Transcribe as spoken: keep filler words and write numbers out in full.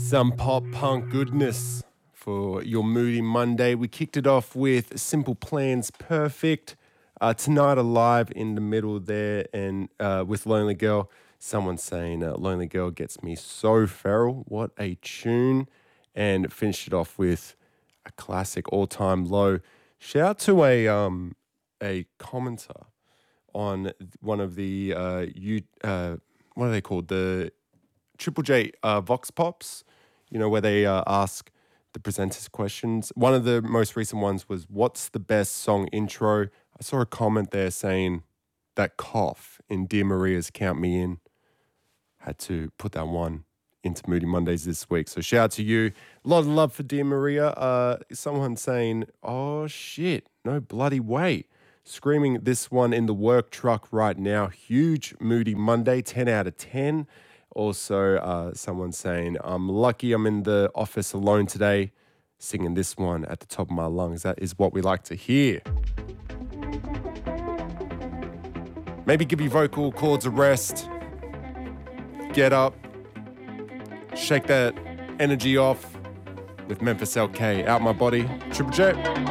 Some pop punk goodness for your moody Monday. We kicked it off with Simple Plan's Perfect. Uh, Tonight Alive in the middle there, and uh, with Lonely Girl. Someone saying uh, Lonely Girl gets me so feral. What a tune. And finished it off with a classic all-time low. Shout out to a um a commenter on one of the uh you uh what are they called, the Triple J uh, Vox Pops, you know, where they uh, ask the presenters questions. One of the most recent ones was, what's the best song intro? I saw a comment there saying that cough in Dear Maria's Count Me In. Had to put that one into Moody Mondays this week. So shout out to you. A lot of love for Dear Maria. Uh, someone saying, oh shit, no bloody way. Screaming this one in the work truck right now. Huge Moody Monday, ten out of ten. Also, uh, someone saying, I'm lucky I'm in the office alone today, singing this one at the top of my lungs. That is what we like to hear. Maybe give your vocal cords a rest. Get up. Shake that energy off with Memphis L K. Out my body. Triple J.